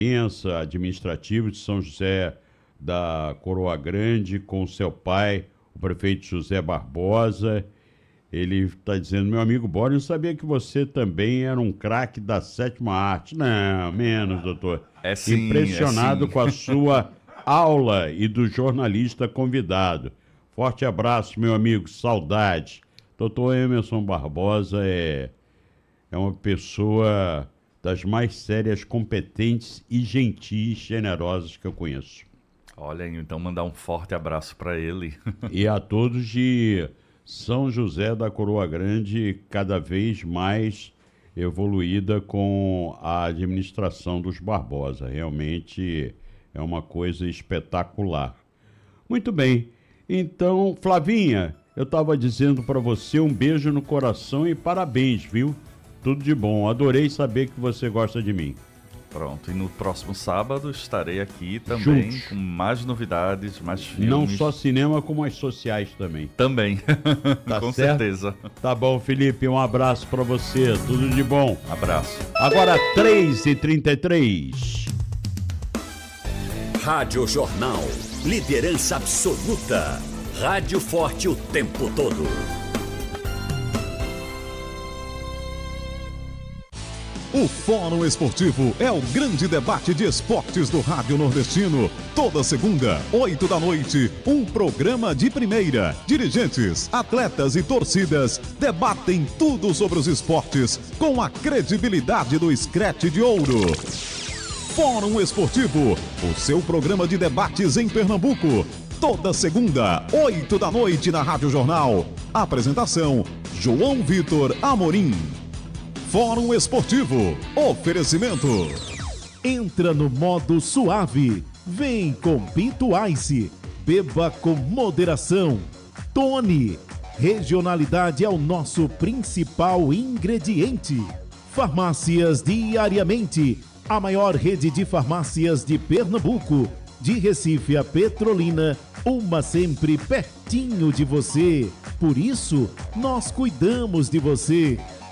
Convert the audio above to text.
administrativo de São José da Coroa Grande com seu pai, o prefeito José Barbosa. Ele está dizendo: meu amigo Boris, eu sabia que você também era um craque da sétima arte. Não, menos, doutor. É sim, impressionado é sim. com a sua aula e do jornalista convidado. Forte abraço, meu amigo, saudade. Doutor Emerson Barbosa é uma pessoa das mais sérias, competentes e gentis, generosas que eu conheço. Olha, então mandar um forte abraço para ele. E a todos de São José da Coroa Grande, cada vez mais evoluída com a administração dos Barbosa. Realmente é uma coisa espetacular. Muito bem. Então, Flavinha, eu estava dizendo para você um beijo no coração e parabéns, viu? Tudo de bom. Adorei saber que você gosta de mim. Pronto, e no próximo sábado estarei aqui também Juntos. com mais novidades, mais filmes. Não só cinema, como as sociais também. Também, Tá com certo? certeza. Tá bom, Felipe, um abraço para você. Tudo de bom. Abraço. Agora 3h33. Rádio Jornal. Liderança absoluta. Rádio forte o tempo todo. O Fórum Esportivo é o grande debate de esportes do Rádio Nordestino. Toda segunda, 8 da noite, um programa de primeira. Dirigentes, atletas e torcidas debatem tudo sobre os esportes com a credibilidade do Scratch de Ouro. Fórum Esportivo, o seu programa de debates em Pernambuco. Toda segunda, 8 da noite na Rádio Jornal. Apresentação, João Vitor Amorim. Fórum Esportivo. Oferecimento. Entra no modo suave. Vem com Pinto Ice. Beba com moderação. Tony. Regionalidade é o nosso principal ingrediente. Farmácias Diariamente. A maior rede de farmácias de Pernambuco. De Recife a Petrolina, uma sempre pertinho de você. Por isso, nós cuidamos de você.